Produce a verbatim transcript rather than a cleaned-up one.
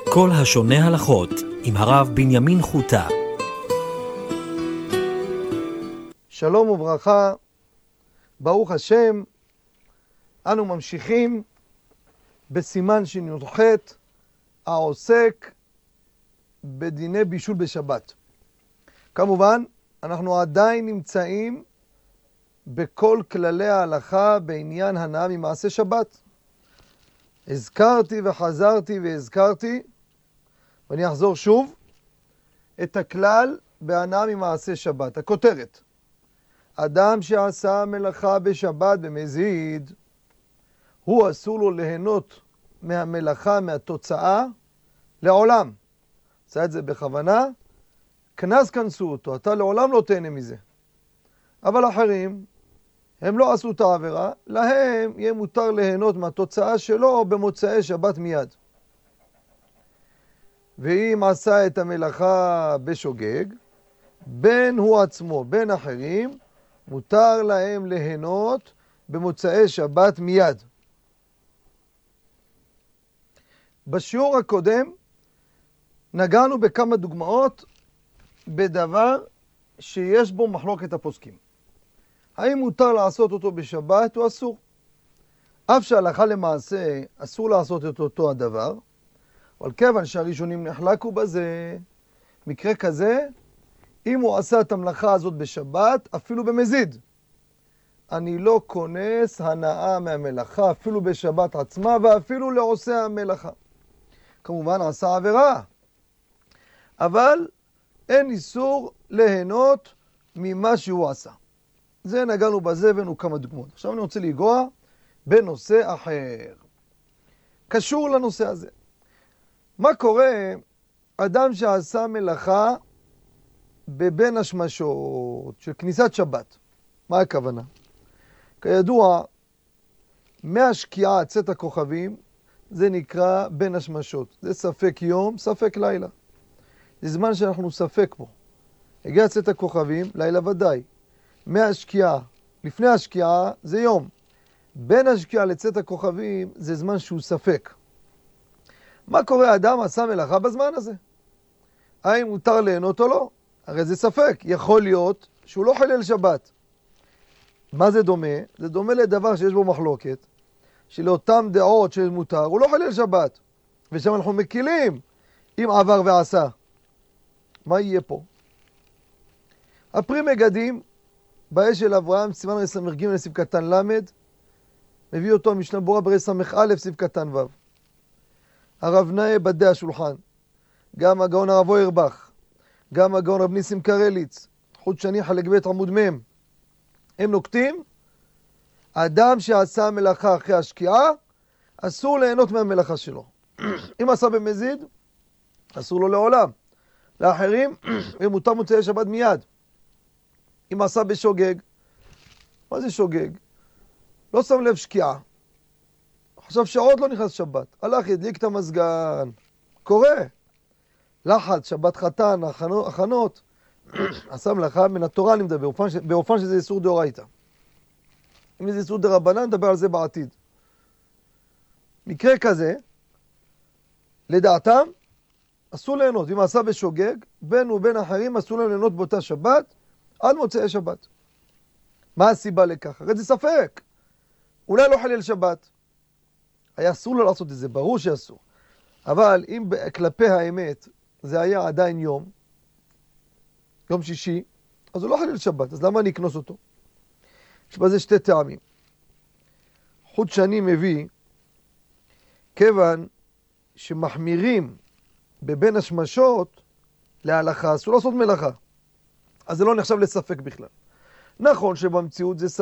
כל השונה הלכות עם הרב בנימין חוטה. שלום וברכה, ברוך השם. אנו ממשיכים בסימן שי"ח העוסק בדיני בישול בשבת. כמובן, אנחנו עדיין נמצאים בכל כללי ההלכה בעניין הנאה ממעשה שבת. הזכרתי וחזרתי והזכרתי, ואני אחזור שוב, את הכלל בהנאה ממעשה שבת. הכותרת: אדם שעשה מלאכה בשבת במזיד, הוא אסור לו ליהנות מהמלאכה, מהתוצאה, לעולם. עשה את זה בכוונה, כנס כנסו אותו, אתה לעולם לא תהנה מזה. אבל אחרים, הם לא עשו את העבירה, להם יהיה מותר ליהנות מהתוצאה שלו במוצאי שבת מיד. ואם עשה את המלאכה בשוגג, בין הוא עצמו, בין אחרים, מותר להם ליהנות במוצאי שבת מיד. בשיעור הקודם נגענו בכמה דוגמאות בדבר שיש בו מחלוקת הפוסקים. האם מותר לעשות אותו בשבת או אסור? אף שהלכה למעשה אסור לעשות את אותו הדבר, אבל כיוון שהראשונים נחלקו בזה, מקרה כזה, אם הוא עשה את המלאכה הזאת בשבת, אפילו במזיד, אני לא כונס הנאה מהמלאכה, אפילו בשבת עצמה, ואפילו לעושה המלאכה. כמובן עשה עבירה, אבל אין איסור ליהנות ממה שהוא עשה. זה נגענו בזה והבאנו כמה דוגמאות. עכשיו אני רוצה לגוע בנושא אחר, קשור לנושא הזה. מה קורה אדם שעשה מלאכה בבין השמשות של כניסת שבת? מה הכוונה? כידוע, מהשקיעה עד צאת הכוכבים זה נקרא בין השמשות. זה ספק יום, ספק לילה. זה זמן שאנחנו ספק בו. הגיע צאת הכוכבים, לילה ודאי. מהשקיעה, לפני השקיעה זה יום. בין השקיעה לצאת הכוכבים זה זמן שהוא ספק. מה קורה? אדם עשה מלאכה בזמן הזה. האם מותר ליהנות או לא? הרי זה ספק. יכול להיות שהוא לא חילל שבת. מה זה דומה? זה דומה לדבר שיש בו מחלוקת, שלאותם דעות שיש מותר, הוא לא חילל שבת. ושם אנחנו מקילים אם עבר ועשה. מה יהיה פה? הפרי מגדים, באש של אברהם, סימן רס"ג לסעיף קטן למד, מביא אותו המשנה ברורה ברס"א סעיף קטן ו'. הרב נאה בדי השולחן, גם הגאון הרב אוירבך, גם הגאון רב ניסים קרליץ, חוט שני חלק ב' עמוד מ', הם נוקטים, אדם שעשה מלאכה אחרי השקיעה, אסור ליהנות מהמלאכה שלו. אם עשה במזיד, אסור לו לעולם. לאחרים, מותר מוצאי שבת מיד. אם עשה בשוגג, מה זה שוגג? לא שם לב שקיעה. עכשיו שעוד לא נכנס שבת. הלך ידליק את המזגן. קורה. לחץ, שבת חתן, הכנות. עשה מלאכה מן התורה אני מדבר, באופן שזה איסור דאורייתא. אם זה איסור דרבנן, נדבר על זה בעתיד. מקרה כזה, לדעתם, אסור ליהנות. אם עשה בשוגג, בין ובין אחרים אסור להם ליהנות באותה שבת, עד מוצאי שבת. מה הסיבה לכך? הרי זה ספק. אולי לא חילל שבת. היה אסור לו לעשות את זה, ברור שאסור. אבל אם כלפי האמת זה היה עדיין יום, יום שישי, אז הוא לא חילל שבת, אז למה אני אכנוס אותו? יש בזה שתי טעמים. חוט שני מביא, כיוון שמחמירים בבין השמשות להלכה, אסור לעשות מלאכה. אז זה לא נחשב לספק בכלל. נכון שבמציאות זה ספק.